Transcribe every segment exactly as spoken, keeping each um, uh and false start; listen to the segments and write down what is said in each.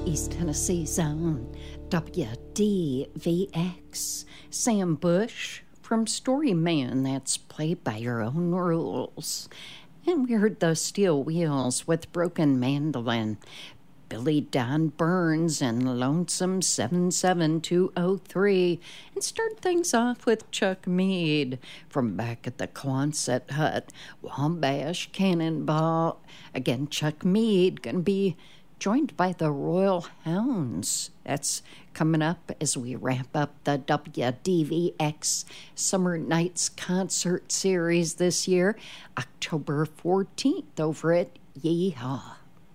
East Tennessee Zone, W D V X. Sam Bush from Storyman, that's played by your own rules. And we heard the Steel Wheels with Broken Mandolin. Billy Don Burns and Lonesome seven seven two oh three, and start things off with Chuck Mead from back at the Quonset Hut, Wabash Cannonball. Again, Chuck Mead going to be joined by the Royal Hounds. That's coming up as we wrap up the W D V X Summer Nights Concert Series this year, October fourteenth over at Yeehaw.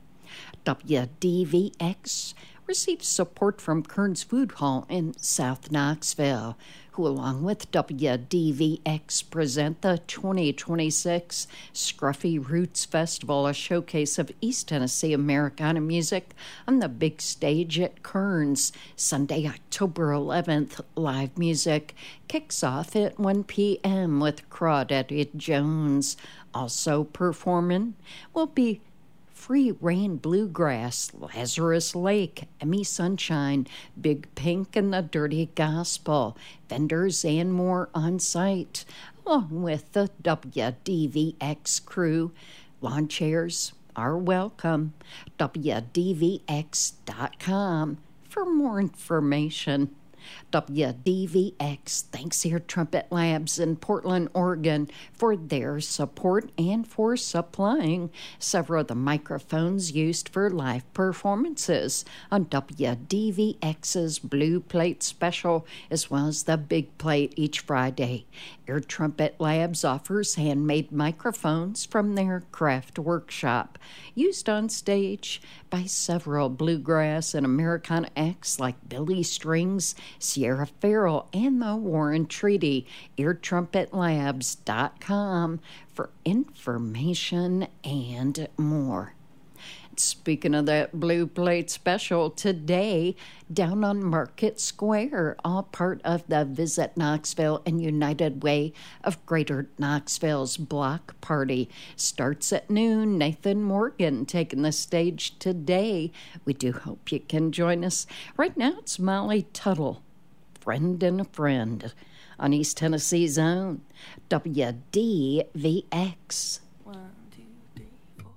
W D V X receives support from Kern's Food Hall in South Knoxville, who along with W D V X present the twenty twenty-six Scruffy Roots Festival, a showcase of East Tennessee Americana music on the big stage at Kern's. Sunday, October eleventh, live music kicks off at one p.m. with Crawdaddy Jones. Also performing will be Free Rain Bluegrass, Lazarus Lake, Emmy Sunshine, Big Pink, and the Dirty Gospel. Vendors and more on site, along with the W D V X crew. Lawn chairs are welcome. W D V X dot com for more information. W D V X thanks Air Trumpet Labs in Portland, Oregon for their support and for supplying several of the microphones used for live performances on W D V X's Blue Plate Special, as well as the Big Plate each Friday. Air Trumpet Labs offers handmade microphones from their craft workshop, used on stage by several bluegrass and Americana acts like Billy Strings, Sierra Farrell, and the Warren Treaty. Air Trumpet Labs dot com for information and more. Speaking of that Blue Plate Special, today down on Market Square, all part of the Visit Knoxville and United Way of Greater Knoxville's block party. Starts at noon. Nathan Morgan taking the stage today. We do hope you can join us. Right now it's Molly Tuttle, Friend and a Friend, on East Tennessee Zone, W D V X. One.